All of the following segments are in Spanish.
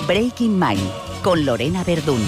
Breaking Mind, con Lorena Verdún.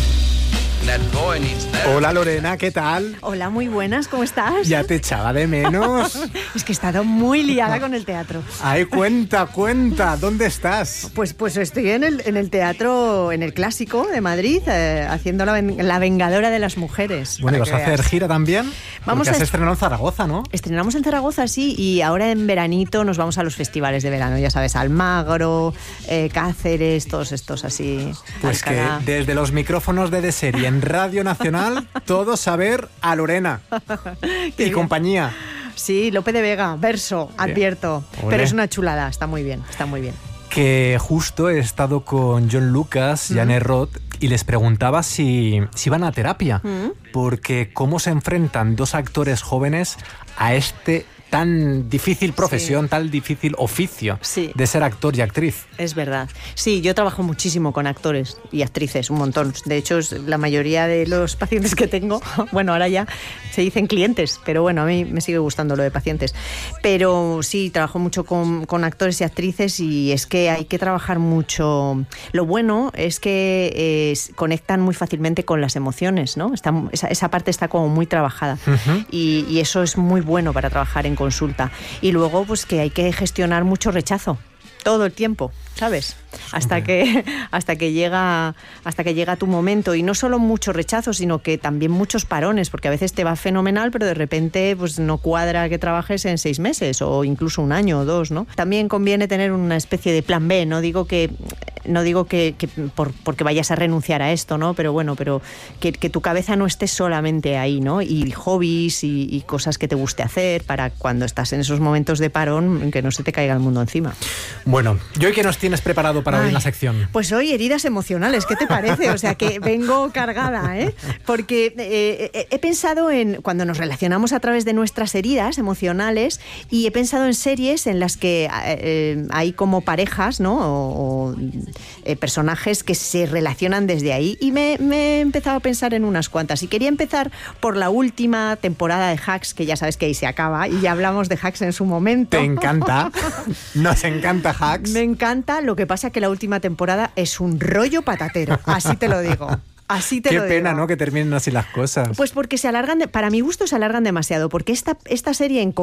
Hola Lorena, ¿qué tal? Hola, muy buenas, ¿cómo estás? Ya te echaba de menos. Es que he estado muy liada con el teatro. Ay, cuenta, ¿dónde estás? Pues estoy en el teatro, en el Clásico de Madrid, haciendo la Vengadora de las Mujeres. Bueno, ¿y vas a hacer gira también? Vamos Porque has estrenado en Zaragoza, ¿no? Estrenamos en Zaragoza, sí, y ahora en veranito nos vamos a los festivales de verano, ya sabes, Almagro, Cáceres, todos estos así. Pues Alcalá. Que desde los micrófonos de serie en Radio Nacional, todo saber a Lorena y compañía. Sí, Lope de Vega, verso, advierto. Olé. Pero es una chulada, está muy bien, está muy bien. Que justo he estado con John Lucas y Anne Roth y les preguntaba si van a terapia, porque cómo se enfrentan dos actores jóvenes a este tan difícil profesión, tan difícil oficio de ser actor y actriz. Es verdad. Sí, yo trabajo muchísimo con actores y actrices, un montón. De hecho, la mayoría de los pacientes que tengo, bueno, ahora ya se dicen clientes, pero bueno, a mí me sigue gustando lo de pacientes. Pero sí, trabajo mucho con actores y actrices y es que hay que trabajar mucho. Lo bueno es que conectan muy fácilmente con las emociones, ¿no? Esa parte está como muy trabajada y eso es muy bueno para trabajar en consulta. Y luego, pues que hay que gestionar mucho rechazo todo el tiempo, ¿sabes? Hasta que llega tu momento, y no solo mucho rechazo, sino que también muchos parones, porque a veces te va fenomenal, pero de repente pues no cuadra que trabajes en 6 meses o incluso 1 año o 2, ¿no? También conviene tener una especie de plan B, no digo que porque vayas a renunciar a esto, ¿no? Pero bueno, que tu cabeza no esté solamente ahí, ¿no? Y hobbies y cosas que te guste hacer para cuando estás en esos momentos de parón, que no se te caiga el mundo encima. Bueno, ¿y hoy qué nos tienes preparado para hoy en la sección? Pues hoy heridas emocionales, ¿qué te parece? O sea, que vengo cargada, ¿eh? Porque he pensado en cuando nos relacionamos a través de nuestras heridas emocionales, y he pensado en series en las que hay como parejas, ¿no? O personajes que se relacionan desde ahí, y me he empezado a pensar en unas cuantas, y quería empezar por la última temporada de Hacks, que ya sabes que ahí se acaba, y ya hablamos de Hacks en su momento. ¿Te encanta? Nos encanta Hacks. Me encanta, lo que pasa que la última temporada es un rollo patatero, así te lo digo. Así te Qué lo digo. pena, ¿no? Que terminen así las cosas. Pues porque para mi gusto se alargan demasiado, porque esta serie en